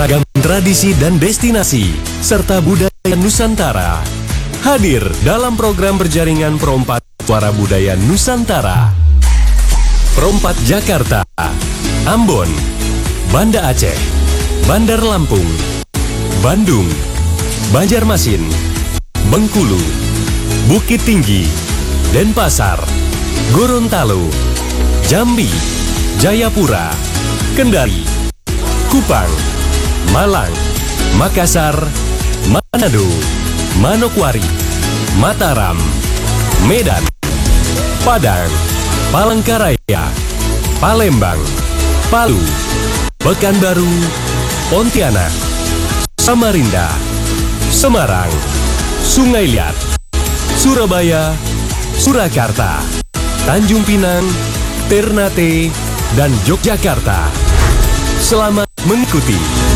Ragam tradisi dan destinasi, serta budaya Nusantara. Hadir dalam program berjaringan Perompat Suara Budaya Nusantara. Perompat Jakarta, Ambon, Banda Aceh, Bandar Lampung, Bandung, Banjarmasin, Bengkulu, Bukit Tinggi, Denpasar, Gorontalo, Jambi, Jayapura, Kendari, Kupang, Malang, Makassar, Manado, Manokwari, Mataram, Medan, Padang, Palangkaraya, Palembang, Palu, Pekanbaru, Pontianak, Samarinda, Semarang, Sungai Liat, Surabaya, Surakarta, Tanjung Pinang, Ternate, dan Yogyakarta. Selamat mengikuti.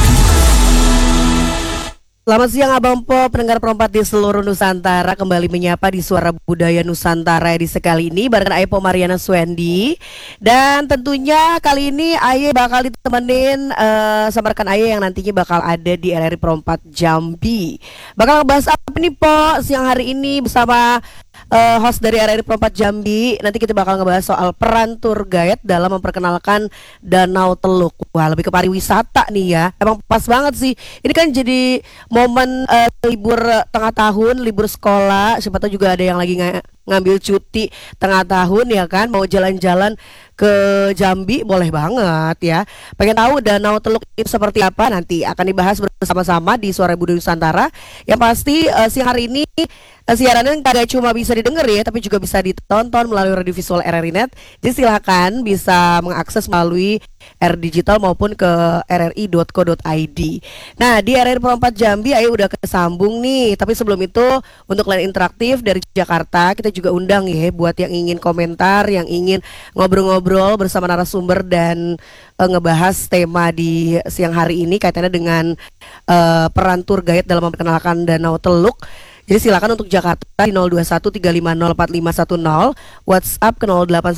Selamat siang Abang Po, pendengar Perompat di seluruh Nusantara, kembali menyapa di Suara Budaya Nusantara di sekali ini bareng Aye Po Mariana Swendi. Dan tentunya kali ini Aye bakal ditemenin sama rekan Aye yang nantinya bakal ada di RRI Perompat Jambi. Bakal ngebahas apa nih Po siang hari ini bersama host dari RRI Perompat Jambi. Nanti kita bakal ngebahas soal peran tour guide dalam memperkenalkan Danau Teluk. Wah, lebih ke pariwisata nih ya. Emang pas banget sih. Ini kan jadi momen libur tengah tahun, libur sekolah. Siapa tahu juga ada yang lagi ngambil cuti tengah tahun ya kan, mau jalan-jalan ke Jambi, boleh banget ya. Pengen tahu Danau Teluk itu seperti apa, nanti akan dibahas bersama-sama di Suara Budaya Nusantara. Yang pasti siang hari ini siarannya tidak cuma bisa didengar ya, tapi juga bisa ditonton melalui radio visual RRI Net. Jadi silakan bisa mengakses melalui R Digital maupun ke rri.co.id. Nah, di RRI Perompat Jambi Ayo udah kesambung nih. Tapi sebelum itu, untuk line interaktif dari Jakarta, kita juga undang ya buat yang ingin komentar, yang ingin ngobrol-ngobrol bersama narasumber dan ngebahas tema di siang hari ini kaitannya dengan peran tour guide dalam memperkenalkan Danau Teluk. Jadi silakan untuk Jakarta di 0213504510, WhatsApp ke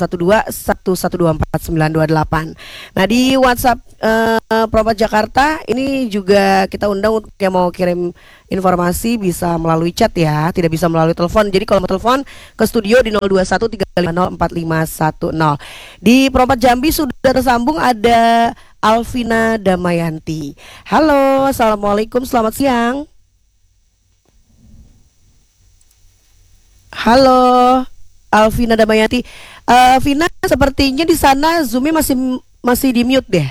081211249928. Nah, di WhatsApp Perompat Jakarta ini juga kita undang untuk yang mau kirim informasi bisa melalui chat ya, tidak bisa melalui telepon. Jadi kalau mau telepon ke studio di 0213504510. Di Perompat Jambi sudah tersambung ada Alvina Damayanti. Halo, assalamualaikum, selamat siang. Halo, Alvina Damayanti. Vina, sepertinya di sana Zoom-nya masih di mute deh.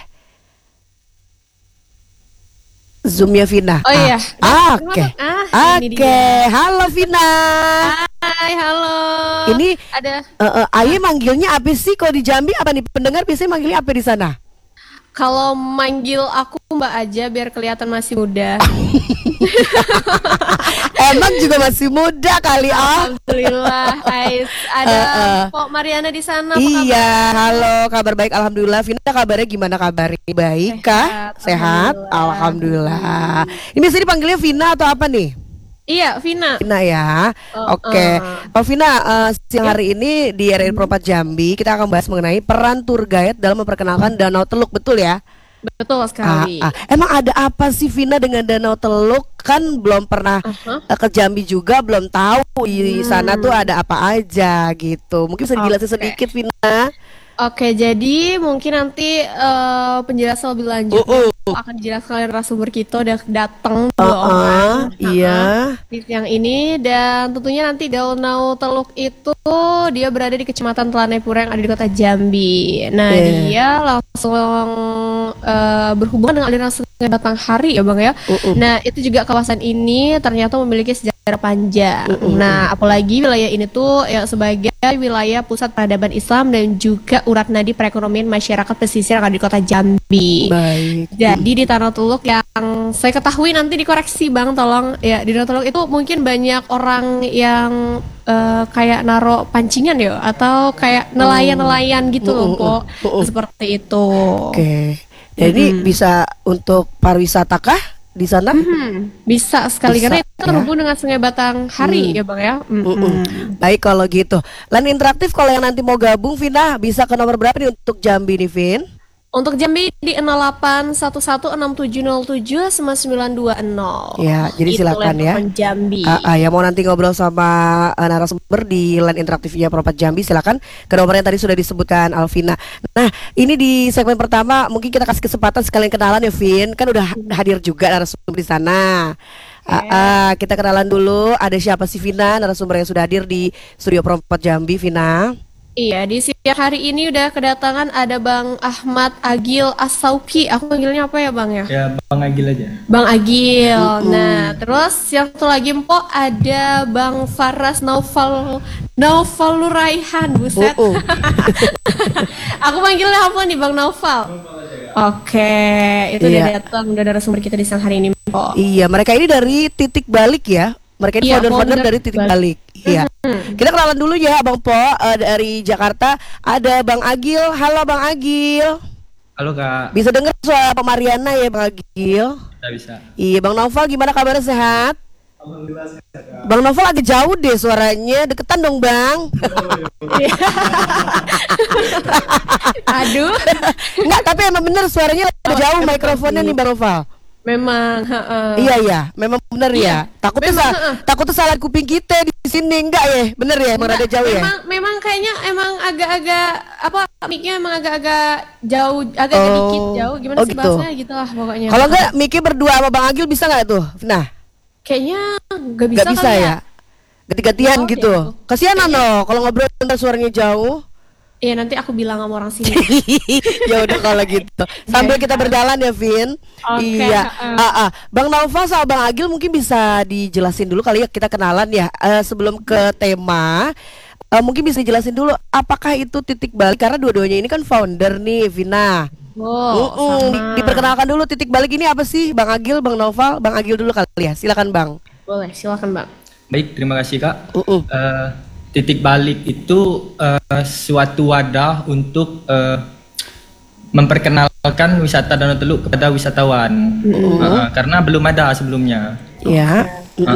Zoom-nya Vina. Oh iya. Oke. Oke. Halo Vina. Hai, halo. Ini ada Aye manggilnya apa sih kalau di Jambi? Apa nih pendengar biasanya manggilnya apa di sana? Kalau manggil aku Mbak aja biar kelihatan masih muda. Emang juga masih muda kali Alhamdulillah. Ais, ada Pok Mariana di sana. Iya, halo, kabar baik alhamdulillah. Vina kabarnya gimana kabarnya? Baik kah? Sehat? Alhamdulillah. Ini biasanya dipanggilnya Vina atau apa nih? Iya, Vina. Vina ya. Oke. Kalau Vina, siang hari ini di RRI Perompat Jambi kita akan bahas mengenai peran tour guide dalam memperkenalkan Danau Teluk, betul ya? Betul sekali. Emang ada apa sih Vina dengan Danau Teluk? Kan belum pernah ke Jambi juga, belum tahu di sana tuh ada apa aja gitu. Mungkin bisa dijelasin sedikit Vina. Oke, jadi mungkin nanti penjelasan lebih lanjut akan dijelaskan oleh narasumber kita udah datang dua orang iya di siang ini. Dan tentunya nanti Danau Teluk itu dia berada di Kecamatan Telanepura yang ada di Kota Jambi. Nah, dia langsung berhubungan dengan aliran Sungai Batanghari ya Bang ya. Nah, itu juga kawasan ini ternyata memiliki sejarah panjang. Nah, apalagi wilayah ini tuh ya sebagai wilayah pusat peradaban Islam dan juga urat nadi perekonomian masyarakat pesisir yang ada di Kota Jambi. Baik. Jadi di Danau Teluk yang saya ketahui, nanti dikoreksi Bang tolong ya, di Danau Teluk itu mungkin banyak orang yang kayak naro pancingan ya, atau kayak nelayan-nelayan gitu loh Pok. Seperti itu. Oke. Jadi bisa untuk pariwisata kah di sana? Bisa sekali Bisa, karena itu terhubung dengan Sungai Batanghari ya Bang ya. Baik kalau gitu. Line interaktif kalau yang nanti mau gabung Vina bisa ke nomor berapa nih untuk Jambi nih Vin? Untuk Jambi di 08116707 Ya, jadi Itu silakan ya. telepon Jambi. Yang mau nanti ngobrol sama narasumber di line interaktifnya Perompat Jambi, silakan ke nomor yang tadi sudah disebutkan Alvina. Nah, ini di segmen pertama mungkin kita kasih kesempatan sekalian kenalan ya, Vin. Kan udah hadir juga narasumber di sana. Kita kenalan dulu. Ada siapa sih, Vina, narasumber yang sudah hadir di studio Perompat Jambi, Vina? Iya, di siang hari ini udah kedatangan ada Bang Ahmad Agil As-Sauki. Aku panggilnya apa ya, Bang ya? Ya, Bang Agil aja. Bang Agil. Nah, terus yang satu lagi Mpok ada Bang Faras Naufal Nuraihan. Buset. Aku panggilnya apa nih, Bang Naufal? Oke, itu udah datang, udah narasumber kita di siang hari ini, Mpok. Iya, mereka ini dari Titik Balik ya. Mereka ini founder-founder dari Titik Balik. Iya. Kita kenalan dulu ya, Bang Po, dari Jakarta. Ada Bang Agil. Halo Bang Agil. Halo Kak. Bisa dengar suara Pak Mariana ya, Bang Agil? Bisa. Iya, Bang Noval gimana kabarnya, sehat? Alhamdulillah sehat, Kak. Bang Noval agak jauh deh suaranya. Deketan dong, Bang. Aduh. Enggak, tapi emang bener suaranya agak jauh mikrofonnya nih, Bang Noval. Memang, Iya, memang bener ya. Takutnya salah kuping kita di sini, enggak ya? Bener ya, emang rada jauh ya. Memang kayaknya emang agak-agak mic-nya emang agak-agak jauh, agak dikit jauh. Gimana sih gitu. bahasanya gitu lah pokoknya. Kalau enggak mic-nya berdua sama Bang Agil bisa enggak tuh? Nah, kayaknya nggak bisa, enggak bisa kali ya. Ganti-gantian Jauh gitu. deh. Kasihan no kalau ngobrol ntar suaranya jauh. Iya, nanti aku bilang sama orang sini. Ya udah kalau gitu. Sambil kita berjalan ya, Vin. Oke, Iya. Bang Naufal sama Bang Agil mungkin bisa dijelasin dulu kali ya, kita kenalan ya. Sebelum ke tema, mungkin bisa dijelasin dulu apakah itu Titik Balik, karena dua-duanya ini kan founder nih, Vina. Sama. Diperkenalkan dulu Titik Balik ini apa sih, Bang Agil, Bang Naufal? Bang Agil dulu kali ya. Silakan, Bang. Boleh, silakan Bang. Baik, terima kasih Kak. Titik Balik itu suatu wadah untuk memperkenalkan wisata Danau Teluk kepada wisatawan. Karena belum ada sebelumnya. Ya.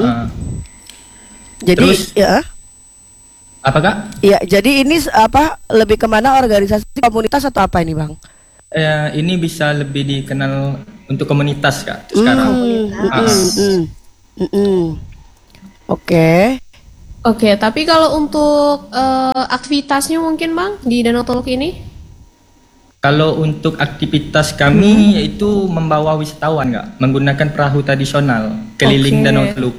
Jadi Terus, ya. apa Kak? Ya, jadi ini lebih kemana, organisasi komunitas atau apa ini, Bang? Ini bisa lebih dikenal untuk komunitas Kak sekarang. Oke, tapi kalau untuk aktivitasnya mungkin Bang di Danau Teluk ini? Kalau untuk aktivitas kami yaitu membawa wisatawan Kak, menggunakan perahu tradisional keliling Danau Teluk.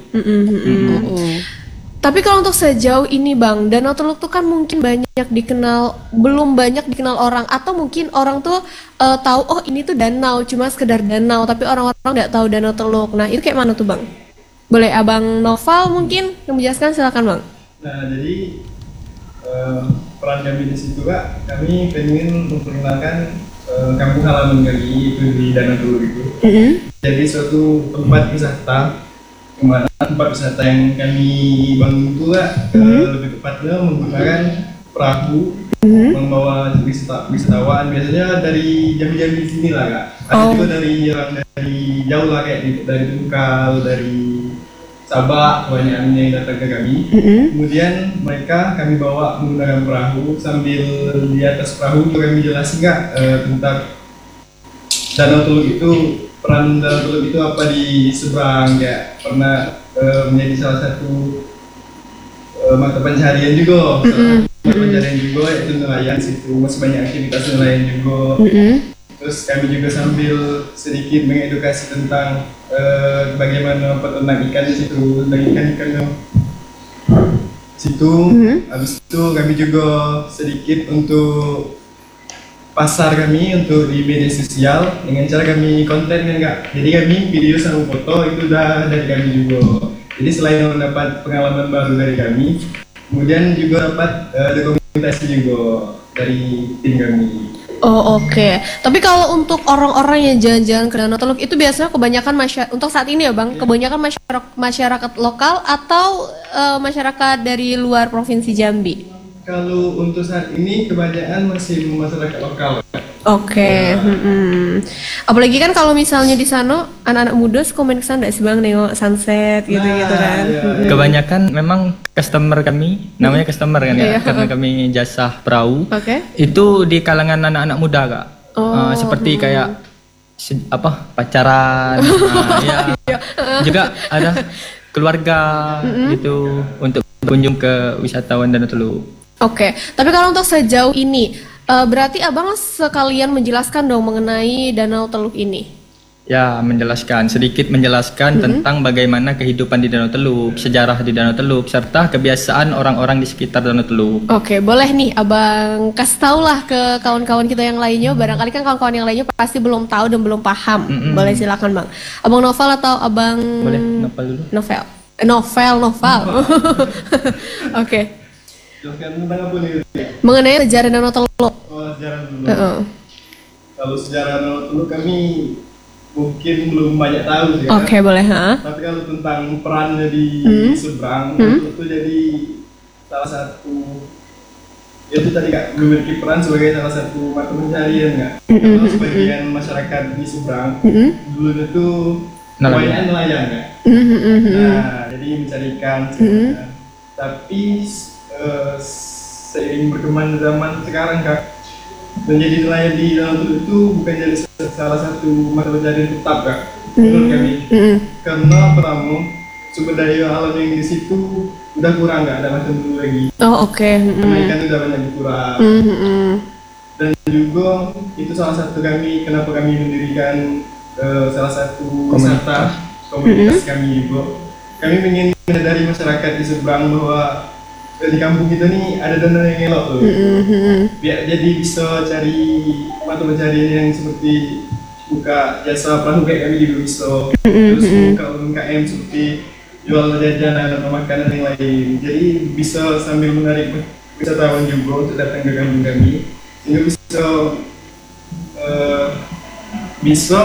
Tapi kalau untuk sejauh ini Bang, Danau Teluk tuh kan mungkin belum banyak dikenal orang, atau mungkin orang tuh tahu oh ini tuh danau, cuma sekedar danau, tapi orang-orang nggak tahu Danau Teluk. Nah, itu kayak mana tuh Bang? Boleh Abang Noval mungkin yang menjelaskan, silakan Bang. Nah, jadi peran kami di situ Kak, kami pengen memperkenalkan kampung halaman kami itu di Danau Teluk itu. Jadi suatu tempat wisata, kemana tempat wisata yang kami bangun itu Kak, lebih tepatnya menggunakan perahu, membawa wisatawan. Biasanya dari Jambi-Jambi sini lah Kak. Ada juga dari jauh lah, kayak dari Tungkal, dari Sabah, banyak yang datang ke kami. Kemudian kami bawa menggunakan perahu, sambil di atas perahu juga kami jelasin Kak tentang Danau Teluk itu, peran Danau Teluk itu apa di seberang, kayak pernah menjadi salah satu mata pencaharian juga. Mata pencaharian juga itu nelayan situ, masih banyak aktivitas nelayan juga. Terus kami juga sambil sedikit mengedukasi tentang bagaimana peternak ikan di situ, dan ikan situ. Habis itu kami juga sedikit untuk pasar kami untuk di media sosial dengan cara kami konten kan Kak. Jadi kami video sama foto itu udah dari kami juga. Jadi selain mendapat pengalaman baru dari kami, kemudian juga dapat dokumentasi juga dari tim kami. Oh, oke. Tapi kalau untuk orang-orang yang jalan-jalan ke Danau Teluk itu biasanya kebanyakan untuk saat ini ya Bang, kebanyakan masyarakat lokal atau masyarakat dari luar provinsi Jambi? Kalau untuk saat ini kebanyakan masih masyarakat lokal. Oke. Apalagi kan kalau misalnya di sana anak-anak muda suka main kesana nggak sih Bang, nengok sunset gitu-gitu kan? Kebanyakan memang customer kami, namanya customer kan ya, karena kami jasa perahu. Oke. Itu di kalangan anak-anak muda Kak. seperti kayak pacaran, ya. Juga ada keluarga gitu untuk berkunjung ke wisatawan Danau Teluk. Oke, tapi kalau untuk sejauh ini, berarti abang sekalian menjelaskan dong mengenai Danau Teluk ini. Ya, sedikit menjelaskan tentang bagaimana kehidupan di Danau Teluk, sejarah di Danau Teluk, serta kebiasaan orang-orang di sekitar Danau Teluk. Oke, boleh nih abang kasih tau lah ke kawan-kawan kita yang lainnya. Barangkali kan kawan-kawan yang lainnya pasti belum tahu dan belum paham. Boleh silakan bang. Abang Novel atau abang? Boleh, Novel dulu. Novel. Oke. Jelaskan tentang apa nih? Mengenai sejarah Danau Teluk. Oh, sejarah dulu. Kalau sejarah Danau Teluk kami mungkin belum banyak tahu sih. Oke, boleh. Tapi kalau tentang perannya di seberang itu jadi salah satu itu tadi Kak memiliki peran sebagai salah satu mata pencarian Kak. Kalau sebagian masyarakat di seberang dulu itu kebanyakan nelayan Kak. Nah, jadi mencari ikan. Tapi seiring berkembang zaman sekarang Kak, menjadi nelayan di Danau Teluk itu bukan jadi salah satu mata pencarian tetap Kak, menurut kami. Karena pertama sumber daya alam yang di situ udah kurang, nggak ada macam dulu lagi. Oke. Karena ikan udah banyak berkurang. Dan juga itu salah satu kenapa kami mendirikan salah satu komunitas kami juga. Kami ingin menyadari masyarakat di seberang bahwa di kampung kita nih ada danau yang elok loh. Biar jadi bisa cari mata pencarian yang seperti buka jasa perahu kayak kami juga bisa. Terus buka UMKM seperti jual jajanan atau makanan yang lain. Jadi bisa sambil menarik wisatawan juga untuk datang ke kampung kami. Sehingga bisa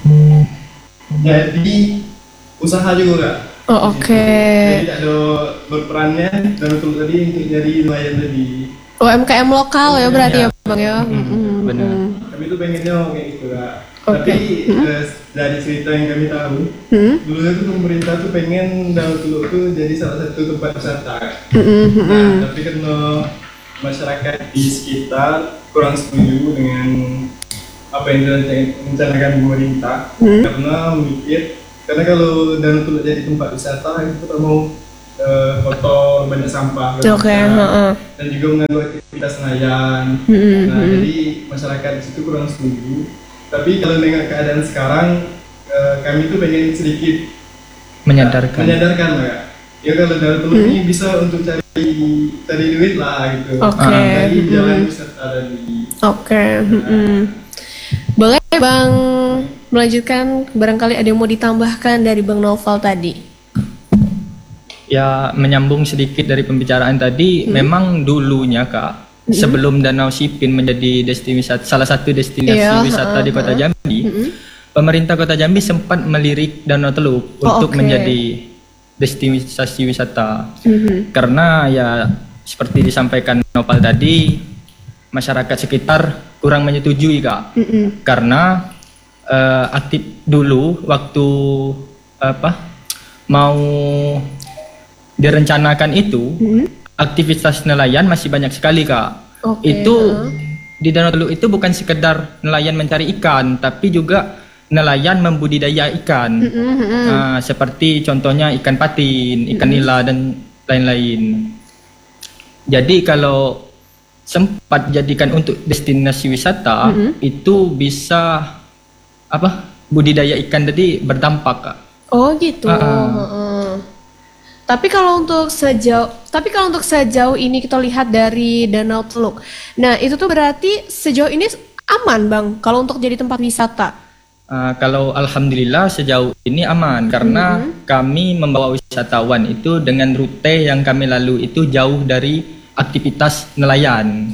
jadi usaha juga Kak. Oke. Jadi ada berperannya Danau Teluk tadi untuk jadi nelayan tadi. UMKM lokal ya berarti ya bang ya. Benar. Kami tuh pengennya kayak gitu Kak. Oke. Tapi dari cerita yang kami tahu, dulu itu pemerintah tuh pengen Danau Teluk tuh jadi salah satu tempat wisata. Nah, tapi karena masyarakat di sekitar kurang setuju dengan apa yang direncanakan pemerintah, karena kalau Danau Teluk jadi tempat wisata itu kita mau kotor, banyak sampah, dan juga mengganggu aktivitas nelayan. Nah, jadi masyarakat di situ kurang setuju. Tapi kalau dengan keadaan sekarang, kami tuh pengen sedikit menyadarkan lah ya kalau Danau Teluk ini bisa untuk cari duit lah gitu. Dari jalan wisata tadi. Boleh bang melanjutkan, barangkali ada yang mau ditambahkan dari bang Novel tadi. Ya, menyambung sedikit dari pembicaraan tadi, memang dulunya Kak, sebelum Danau Sipin menjadi salah satu destinasi wisata di Kota Jambi, pemerintah Kota Jambi sempat melirik Danau Teluk untuk menjadi destinasi wisata. Karena ya seperti disampaikan Nopal tadi, masyarakat sekitar kurang menyetujui Kak. Karena aktif dulu waktu mau direncanakan itu, aktivitas nelayan masih banyak sekali Kak. Itu di Danau Teluk itu bukan sekedar nelayan mencari ikan, tapi juga nelayan membudidaya ikan. Seperti contohnya ikan patin, ikan nila dan lain-lain. Jadi kalau sempat jadikan untuk destinasi wisata, itu bisa budidaya ikan tadi berdampak Kak. Oh gitu. Tapi kalau untuk sejauh ini kita lihat dari Danau Teluk. Nah, itu tuh berarti sejauh ini aman, Bang, kalau untuk jadi tempat wisata. Kalau alhamdulillah sejauh ini aman karena kami membawa wisatawan itu dengan rute yang kami lalu itu jauh dari aktivitas nelayan.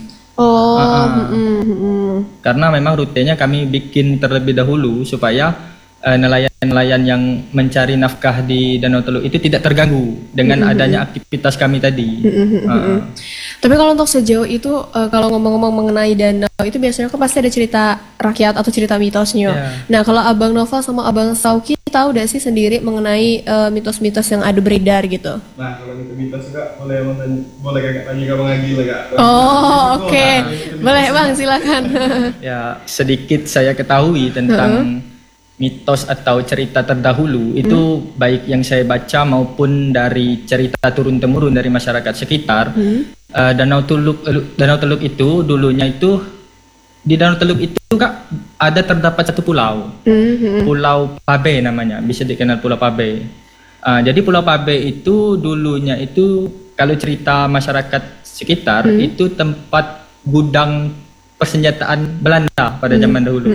Karena memang rutenya kami bikin terlebih dahulu supaya nelayan-nelayan yang mencari nafkah di Danau Teluk itu tidak terganggu dengan adanya aktivitas kami tadi. Tapi kalau untuk sejauh itu, kalau ngomong-ngomong mengenai danau itu biasanya kan pasti ada cerita rakyat atau cerita mitosnya. Yeah. Nah, kalau Abang Noval sama Abang Sauki tahu gak sih sendiri mengenai mitos-mitos yang ada beredar gitu? Nah, kalau itu mitos juga boleh kakak tanya ke Bang Agil kak. Oh, oke. Boleh Bang, silakan. Ya, sedikit saya ketahui tentang mitos atau cerita terdahulu itu baik yang saya baca maupun dari cerita turun-temurun dari masyarakat sekitar. Danau Teluk itu dulunya itu di Danau Teluk itu Kak ada terdapat satu pulau. Pulau Pabe namanya, bisa dikenal Pulau Pabe. Jadi Pulau Pabe itu dulunya itu kalau cerita masyarakat sekitar itu tempat gudang persenjataan Belanda pada zaman dahulu.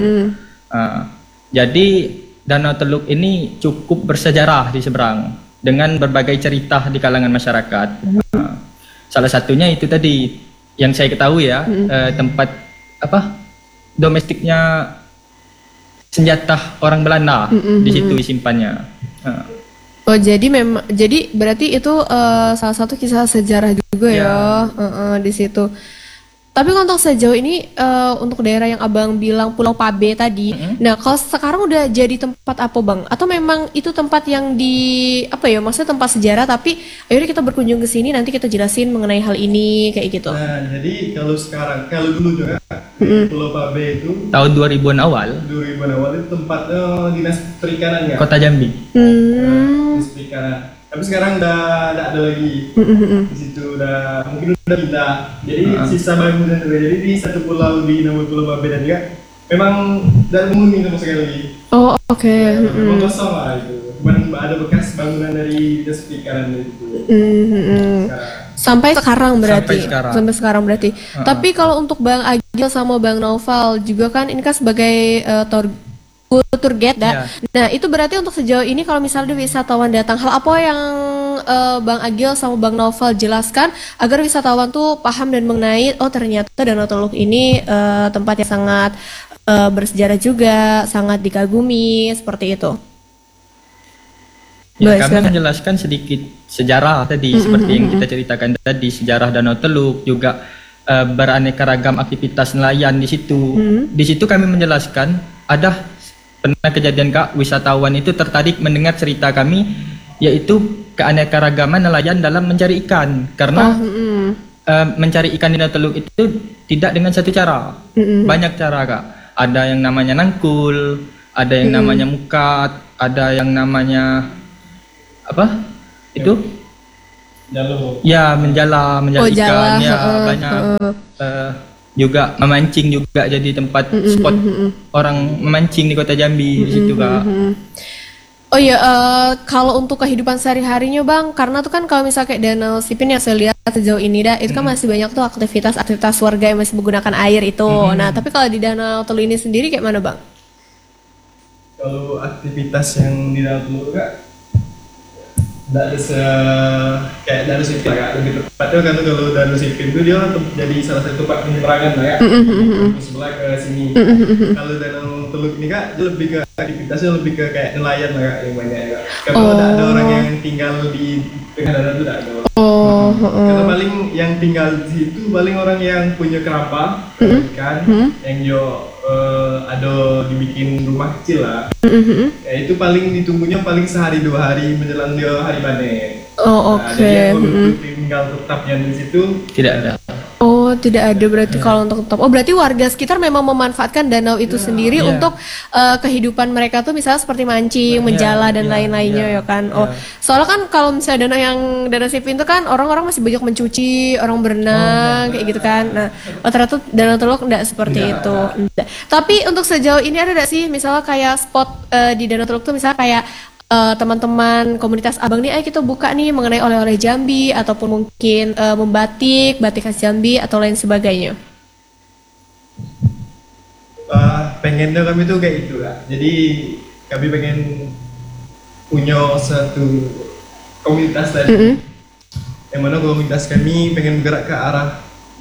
Jadi Danau Teluk ini cukup bersejarah di seberang dengan berbagai cerita di kalangan masyarakat. Salah satunya itu tadi yang saya ketahui ya, tempat domestiknya senjata orang Belanda di situ disimpannya. Oh, jadi berarti itu salah satu kisah sejarah juga ya, di situ. Tapi kalau untuk sejauh ini untuk daerah yang Abang bilang Pulau Pabe tadi, nah kalau sekarang udah jadi tempat apa Bang? Atau memang itu tempat yang maksudnya tempat sejarah tapi akhirnya kita berkunjung ke sini nanti kita jelasin mengenai hal ini kayak gitu. Nah, jadi kalau dulu juga di Pulau Pabe itu Tahun 2000-an awal, 2000-an awal itu tempatnya dinas perikanan ya. Kota Jambi. Dinas perikanan. Tapi sekarang udah ada lagi di situ mungkin udah pindah. Jadi sisa bangunan jadi di satu pulau di nama Pulau Babe dan juga memang tidak menghuni sama sekali. Oh, oke. Memang kosong lah itu. Cuman ada bekas bangunan dari dinas perikanan itu. Sampai sekarang berarti. Sampai sekarang berarti. Tapi kalau untuk Bang Agil sama Bang Noval juga kan ini kan sebagai tour guide dah. Nah, itu berarti untuk sejauh ini kalau misalnya wisatawan datang, hal apa yang Bang Agil sama Bang Noval jelaskan agar wisatawan tuh paham dan mengenai ternyata Danau Teluk ini tempat yang sangat bersejarah juga, sangat dikagumi seperti itu. Ya, kami menjelaskan sedikit sejarah tadi seperti yang kita ceritakan tadi, sejarah Danau Teluk juga beraneka ragam aktivitas nelayan di situ. Di situ kami menjelaskan pernah kejadian Kak, wisatawan itu tertarik mendengar cerita kami yaitu keanekaragaman nelayan dalam mencari ikan karena mencari ikan di Danau Teluk itu tidak dengan satu cara, banyak cara Kak. Ada yang namanya nangkul, ada yang namanya mukat, ada yang namanya menjala ikan ya banyak. Juga memancing juga jadi tempat spot orang memancing di Kota Jambi di situ Kak. Oh iya, kalau untuk kehidupan sehari-harinya Bang, karena tuh kan kalau misalnya kayak Danau Sipin yang saya lihat sejauh ini itu kan masih banyak tuh aktivitas warga yang masih menggunakan air itu. Nah, tapi kalau di Danau Teluk ini sendiri kayak mana Bang? Kalau aktivitas yang di Danau Teluk Kak, kayak Danau Sipin Kak, lebih tepatnya kalau Danau Sipin itu dia jadi salah satu tempat penyeberangan lah ya, sebelah ke sini. Kalau Danau Teluk ini Kak, dia lebih ke aktivitasnya lebih ke kayak nelayan lah Kak, yang banyak Kak. Kalau ada orang yang tinggal di tengah danau itu tidak ada. Karena paling yang tinggal di situ paling orang yang punya kerapa, ikan, yang ada dibikin rumah kecil lah. Ya itu paling ditunggunya paling sehari 2 hari menjelang dia hari panen. Jadi yang tinggal tetapnya di situ tidak ada. Oh, tidak ada berarti kalau untuk tetap. Oh, berarti warga sekitar memang memanfaatkan danau itu sendiri untuk kehidupan mereka tuh misalnya seperti mancing, menjala dan lain-lainnya ya kan. Soalnya kan kalau misalnya Danau Sipin itu kan orang-orang masih banyak mencuci, orang berenang kayak gitu kan. Nah, ternyata Danau Teluk enggak seperti itu. Enggak. Tapi untuk sejauh ini ada enggak sih misalnya kayak spot di Danau Teluk tuh misalnya kayak teman-teman komunitas Abang nih, ayo kita buka nih mengenai oleh-oleh Jambi ataupun mungkin batik khas Jambi atau lain sebagainya. Pengennya kami tuh kayak gitu lah. Jadi kami pengen punya satu komunitas tadi, yang mana komunitas kami pengen bergerak ke arah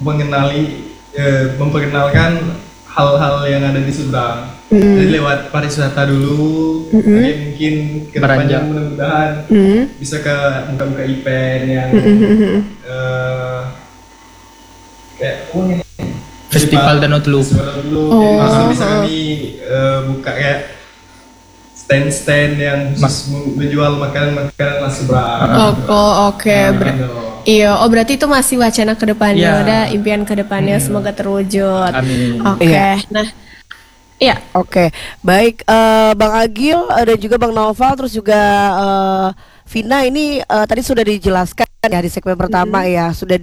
memperkenalkan hal-hal yang ada di seberang. Jadi lewat pariwisata dulu, mungkin ke depannya mudah-mudahan bisa ke buka-buka event yang kayak Festival Danau Teluk. Festival Danau Teluk. Jadi langsung bisa kami buka kayak stand-stand yang menjual makanan-makanan khas seberang. Oke. Iya, berarti itu masih wacana ke depannya, udah impian ke depannya semoga terwujud. Amin. Oke. Nah, iya. Oke, baik Bang Agil dan juga Bang Noval terus juga Vina ini tadi sudah dijelaskan ya di segmen pertama ya, sudah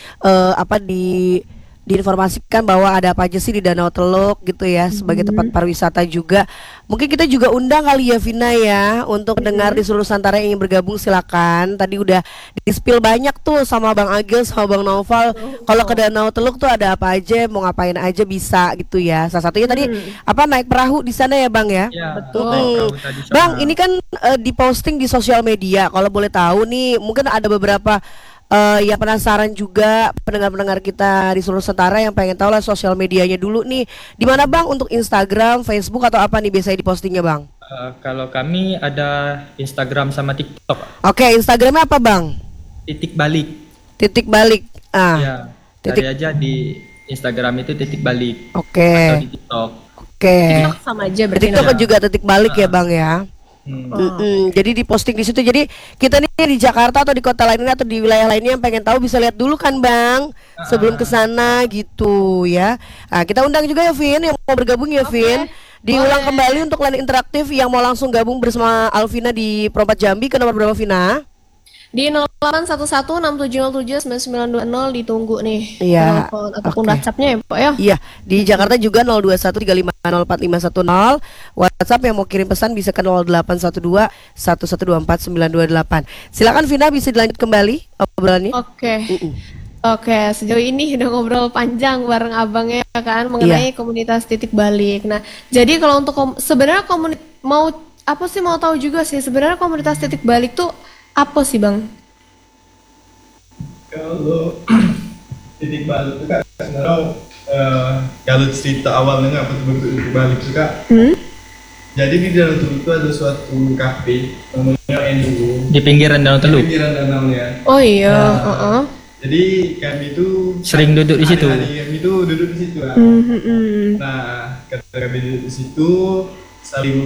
diinformasikan bahwa ada apa aja sih di Danau Teluk gitu ya sebagai tempat pariwisata juga. Mungkin kita juga undang kali ya Vina ya untuk dengar di seluruh Nusantara yang ingin bergabung silakan. Tadi udah di-spill banyak tuh sama Bang Agil sama Bang Noval. Kalau ke Danau Teluk tuh ada apa aja, mau ngapain aja bisa gitu ya. Salah satunya tadi naik perahu di sana ya Bang ya. Ya, Betul. Bang, ini kan diposting di sosial media. Kalau boleh tahu nih, mungkin ada beberapa ya penasaran juga pendengar-pendengar kita di seluruh Nusantara yang pengen tahu lah sosial medianya dulu nih. Di mana Bang untuk Instagram, Facebook atau apa nih biasanya dipostingnya Bang? Kalau kami ada Instagram sama TikTok. Oke, Instagramnya apa Bang? Titik balik. Titik balik. Ya, cari aja di Instagram itu titik balik. Oke. Atau di TikTok. Oke. TikTok sama aja berarti. TikTok juga titik balik ya Bang ya. Jadi diposting di situ. Jadi kita nih di Jakarta atau di kota lainnya atau di wilayah lainnya yang pengen tahu bisa lihat dulu kan Bang sebelum kesana gitu ya. Nah, kita undang juga ya Vin yang mau bergabung ya Vin. Diulang kembali untuk line interaktif yang mau langsung gabung bersama Alvina di Perompat Jambi ke nomor berapa Vina? Di 081167079920 ditunggu nih. Iya. Ataupun WhatsApp-nya ya Pak ya. Iya, di Jakarta juga 0213504516. WhatsApp yang mau kirim pesan bisa ke 081211249228. Silakan Vina, bisa dilanjut kembali obrolannya. Oke, sejauh ini udah ngobrol panjang bareng abangnya kan mengenai komunitas titik balik. Nah, jadi kalau untuk sebenarnya mau tahu juga sih sebenarnya komunitas titik balik tuh apa sih Bang? Kalau titik balik itu kan sebenarnya kalau cerita awalnya apa tuh bentuk titik balik itu Kak. Jadi di Danau Teluk itu ada suatu kafe namanya Endu. Di pinggiran Danau Teluk. Di pinggiran danaunya. Oh iya. Jadi kami itu sering duduk di situ. Kami itu duduk di situ kan. Nah, ketika kami duduk di situ saling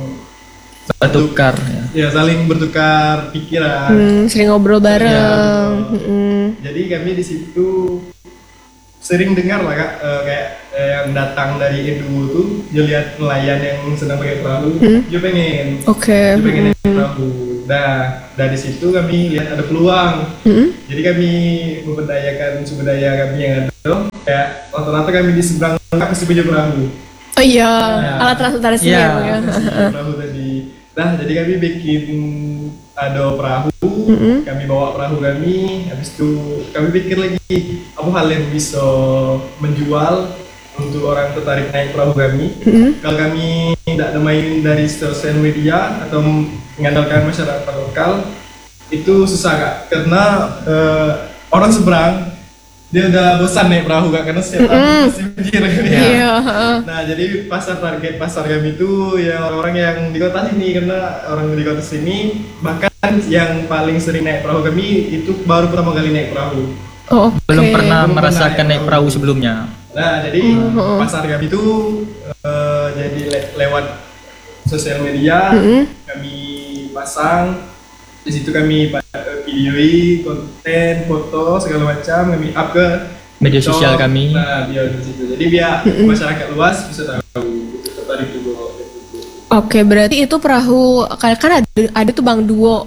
bertukar ya saling bertukar pikiran, sering ngobrol bareng. Jadi kami di situ sering dengar lah Kak, kayak yang datang dari Edu tuh dia lihat nelayan yang sedang pakai perahu, dia pengen naik perahu. Nah dari situ kami lihat ada peluang, jadi kami memberdayakan sumber daya kami yang ada, kayak rata-rata kami di seberang kasih punya perahu. Oh iya, alat transportasi ya. Perahu tadi. Nah, jadi kami bikin ada perahu, kami bawa perahu kami, habis itu kami pikir lagi apa hal yang bisa menjual untuk orang tertarik naik perahu kami. Kalau kami tidak main dari sosial media atau mengandalkan masyarakat lokal, itu susah Kak, karena orang seberang dia udah bosan naik perahu Kak, karena setiap hari pasti banjir kan ya. Nah jadi target pasar kami itu ya orang-orang yang di kota sini, karena orang di kota sini bahkan yang paling sering naik perahu kami itu baru pertama kali naik perahu. Belum pernah merasakan naik perahu sebelumnya. Nah jadi pasar kami itu jadi lewat sosial media kami pasang. Di situ kami videoi, konten, foto segala macam kami up ke media sosial kami. Nah, biar di situ. Jadi biar masyarakat luas bisa tahu tertarik juga. Oke, berarti itu perahu kan ada tuh Bang duo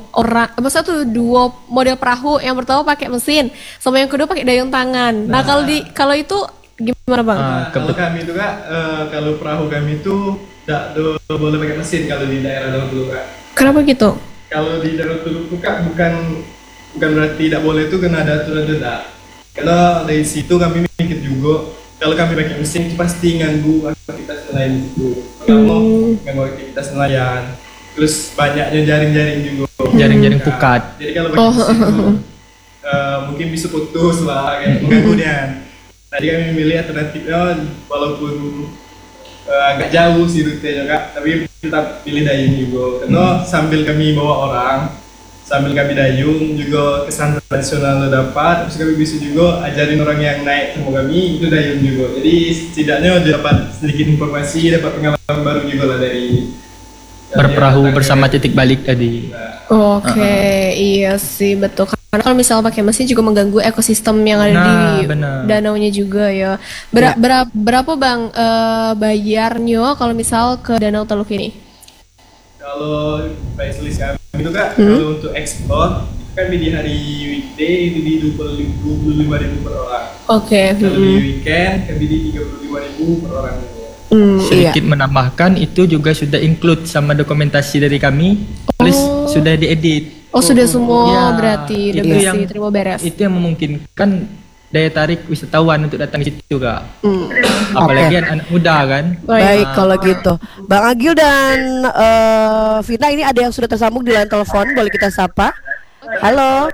model perahu. Yang pertama pakai mesin, sama yang kedua pakai dayung tangan. Nah, kalau itu gimana Bang? Kalau kami itu Kak, kalau perahu kami itu tidak boleh pakai mesin kalau di daerah Danau Teluk Kak. Kenapa gitu? Kalau di Danau Teluk itu Kak bukan berarti tidak boleh, itu kena ada aturan tidak. Karena dari situ kami mikir juga kalau kami pakai mesin itu pasti ganggu aktivitas nelayan itu. Kalau ganggu aktivitas nelayan, terus banyaknya jaring-jaring juga. Jaring-jaring pukat. Jadi kalau pakai mesin itu mungkin bisa putus lah, kayak mengganggu dia. Tadi kami memilih alternatifnya walaupun agak jauh sih rutenya Kak, tapi kita pilih dayung juga. Karena sambil kami bawa orang, sambil kami dayung juga kesan tradisional lo dapat, terus kami bisa juga ajarin orang yang naik sama kami itu dayung juga. Jadi setidaknya dapat sedikit informasi, dapat pengalaman baru juga lah dari Berperahu bersama titik balik tadi. Oke, iya sih betul. Karena kalau misalnya pakai mesin juga mengganggu ekosistem yang ada di benar. danaunya juga ya. Berapa bang bayarnya kalau misal ke Danau Teluk ini? Kalau price list kami itu kak, kalau untuk ekspor itu kan di hari weekday itu di 25.000 per orang. Oke. Kalau di weekend kami di 35.000 per orang. Sedikit menambahkan itu juga sudah include sama dokumentasi dari kami, plus sudah diedit. Oh sudah semua Ya, berarti udah itu bersih, yang- terima beres. Itu yang memungkinkan daya tarik wisatawan untuk datang ke situ kak. Apalagi anak muda kan. Baik kalau gitu. Bang Agil dan Vina ini ada yang sudah tersambung di line telepon, boleh kita sapa? Halo.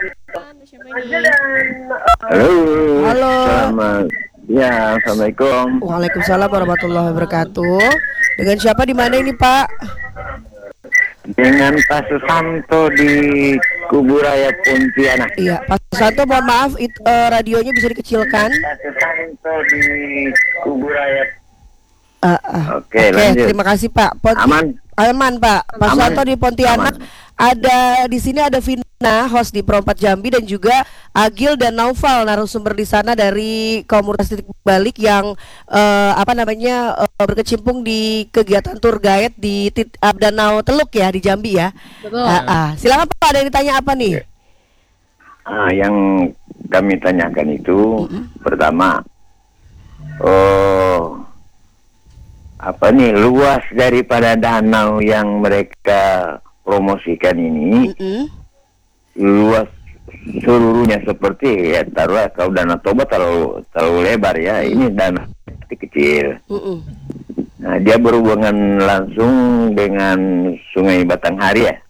Halo. Halo. Selamat. Ya, assalamualaikum. Waalaikumsalam warahmatullahi wabarakatuh. Dengan siapa di mana ini Pak? Dengan Pak Susanto di Kuburaya Pontianak. Iya, Pak Santo mohon maaf radionya bisa dikecilkan. Pak Susanto di Kuburaya. Oke, Oke, lanjut. terima kasih Pak. Aman. Aman Pak. Pak Aman. Santo di Pontianak. Ada di sini ada Vina, host di Perompat Jambi, dan juga Agil dan Naufal, narasumber di sana dari komunitas titik balik yang berkecimpung di kegiatan tour guide di Danau Teluk ya di Jambi ya. Betul. Silakan Pak, ada yang ditanya apa nih? Yang kami tanyakan itu pertama, luas daripada danau yang mereka promosikan ini, luas seluruhnya seperti ya taruhlah kalau Danau Toba terlalu lebar ya, ini danau kecil. Nah, dia berhubungan langsung dengan Sungai Batanghari ya.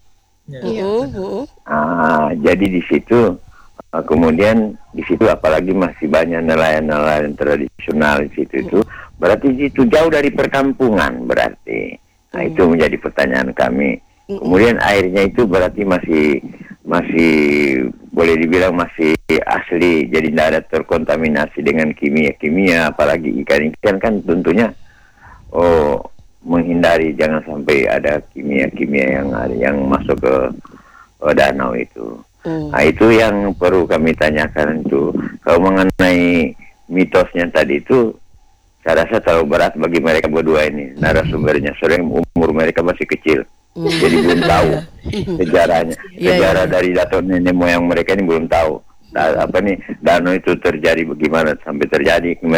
Jadi di situ kemudian di situ apalagi masih banyak nelayan-nelayan tradisional di situ itu, berarti itu jauh dari perkampungan berarti. Nah, itu menjadi pertanyaan kami. Kemudian airnya itu berarti masih boleh dibilang masih asli, jadi tidak ada terkontaminasi dengan kimia, apalagi ikan-ikan kan tentunya menghindari jangan sampai ada kimia yang masuk ke danau itu. Nah, itu yang perlu kami tanyakan itu. Kalau mengenai mitosnya tadi itu, saya rasa terlalu berat bagi mereka berdua ini narasumbernya, soalnya umur mereka masih kecil. Jadi belum tahu sejarahnya. Sejarah dari dato nenek moyang mereka ini belum tahu. Danau itu terjadi bagaimana sampai terjadi.